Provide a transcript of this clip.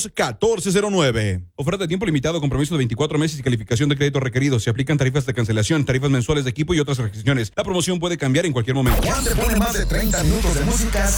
809-222-1409. Oferta de tiempo limitado, compromiso de 24 meses y calificación de crédito requerido. Se aplican tarifas de cancelación, tarifas mensuales de equipo y otras restricciones. La promoción puede cambiar en cualquier momento. Juan te pone más de 30 minutos de música